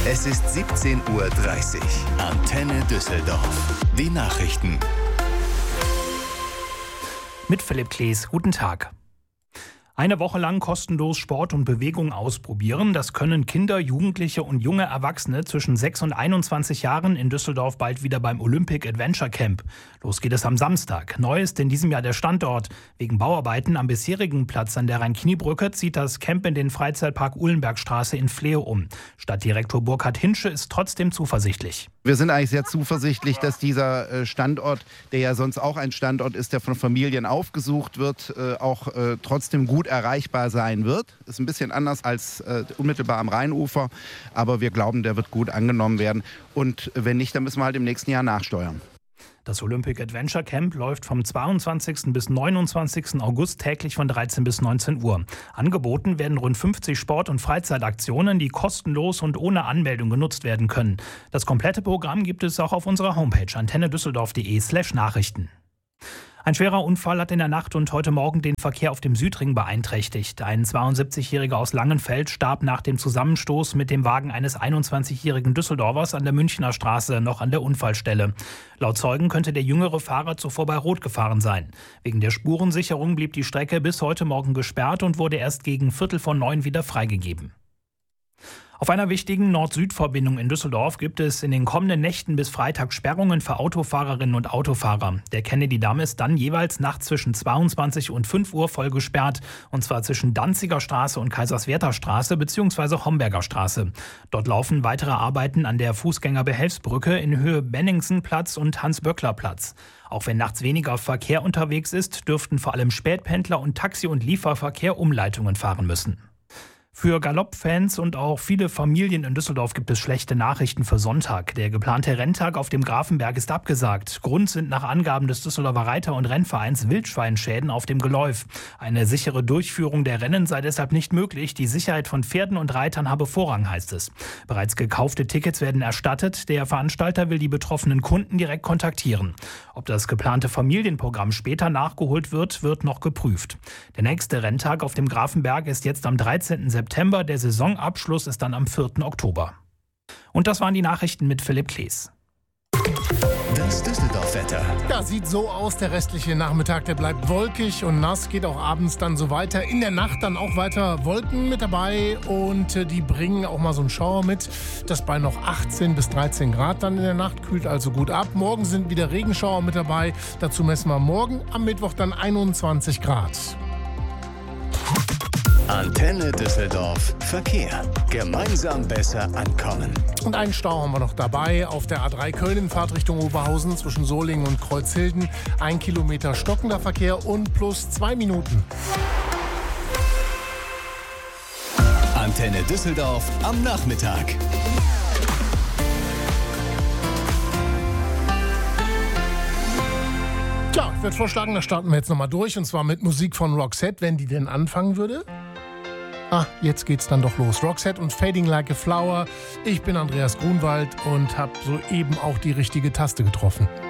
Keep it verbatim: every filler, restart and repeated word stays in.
Es ist siebzehn Uhr dreißig. Antenne Düsseldorf. Die Nachrichten. Mit Philipp Klees. Guten Tag. Eine Woche lang kostenlos Sport und Bewegung ausprobieren. Das können Kinder, Jugendliche und junge Erwachsene zwischen sechs und einundzwanzig Jahren in Düsseldorf bald wieder beim Olympic Adventure Camp. Los geht es am Samstag. Neu ist in diesem Jahr der Standort. Wegen Bauarbeiten am bisherigen Platz an der Rhein-Knie-Brücke zieht das Camp in den Freizeitpark Uhlenbergstraße in Flehe um. Stadtdirektor Burkhard Hinsche ist trotzdem zuversichtlich. Wir sind eigentlich sehr zuversichtlich, dass dieser Standort, der ja sonst auch ein Standort ist, der von Familien aufgesucht wird, auch trotzdem gut erreichbar sein wird. Ist ein bisschen anders als unmittelbar am Rheinufer, aber wir glauben, der wird gut angenommen werden. Und wenn nicht, dann müssen wir halt im nächsten Jahr nachsteuern. Das Olympic Adventure Camp läuft vom zweiundzwanzigsten bis neunundzwanzigsten August täglich von dreizehn bis neunzehn Uhr. Angeboten werden rund fünfzig Sport- und Freizeitaktionen, die kostenlos und ohne Anmeldung genutzt werden können. Das komplette Programm gibt es auch auf unserer Homepage antennedüsseldorf.de slash Nachrichten. Ein schwerer Unfall hat in der Nacht und heute Morgen den Verkehr auf dem Südring beeinträchtigt. Ein zweiundsiebzigjähriger aus Langenfeld starb nach dem Zusammenstoß mit dem Wagen eines einundzwanzigjährigen Düsseldorfers an der Münchner Straße, noch an der Unfallstelle. Laut Zeugen könnte der jüngere Fahrer zuvor bei Rot gefahren sein. Wegen der Spurensicherung blieb die Strecke bis heute Morgen gesperrt und wurde erst gegen Viertel vor neun wieder freigegeben. Auf einer wichtigen Nord-Süd-Verbindung in Düsseldorf gibt es in den kommenden Nächten bis Freitag Sperrungen für Autofahrerinnen und Autofahrer. Der Kennedy-Damm ist dann jeweils nachts zwischen zweiundzwanzig und fünf Uhr voll gesperrt, und zwar zwischen Danziger Straße und Kaiserswerther Straße bzw. Homberger Straße. Dort laufen weitere Arbeiten an der Fußgängerbehelfsbrücke in Höhe Benningsenplatz und Hans-Böckler-Platz. Auch wenn nachts weniger Verkehr unterwegs ist, dürften vor allem Spätpendler und Taxi- und Lieferverkehr Umleitungen fahren müssen. Für Galoppfans und auch viele Familien in Düsseldorf gibt es schlechte Nachrichten für Sonntag. Der geplante Renntag auf dem Grafenberg ist abgesagt. Grund sind nach Angaben des Düsseldorfer Reiter- und Rennvereins Wildschweinschäden auf dem Geläuf. Eine sichere Durchführung der Rennen sei deshalb nicht möglich. Die Sicherheit von Pferden und Reitern habe Vorrang, heißt es. Bereits gekaufte Tickets werden erstattet. Der Veranstalter will die betroffenen Kunden direkt kontaktieren. Ob das geplante Familienprogramm später nachgeholt wird, wird noch geprüft. Der nächste Renntag auf dem Grafenberg ist jetzt am dreizehnten September. Der Saisonabschluss ist dann am vierten Oktober. Und das waren die Nachrichten mit Philipp Klees. Das Düsseldorf-Wetter. Ja, sieht so aus. Der restliche Nachmittag, der bleibt wolkig und nass. Geht auch abends dann so weiter. In der Nacht dann auch weiter Wolken mit dabei. Und äh, die bringen auch mal so einen Schauer mit. Das bei noch achtzehn bis dreizehn Grad dann in der Nacht. Kühlt also gut ab. Morgen sind wieder Regenschauer mit dabei. Dazu messen wir morgen am Mittwoch dann einundzwanzig Grad. Antenne Düsseldorf. Verkehr. Gemeinsam besser ankommen. Und einen Stau haben wir noch dabei. Auf der A drei Köln in Fahrtrichtung Oberhausen zwischen Solingen und Kreuzhilden. Ein Kilometer stockender Verkehr und plus zwei Minuten. Antenne Düsseldorf am Nachmittag. Tja, ich würde vorschlagen, da starten wir jetzt nochmal durch. Und zwar mit Musik von Roxette, wenn die denn anfangen würde. Ah, jetzt geht's dann doch los. Roxette und Fading Like a Flower. Ich bin Andreas Grunwald und habe soeben auch die richtige Taste getroffen.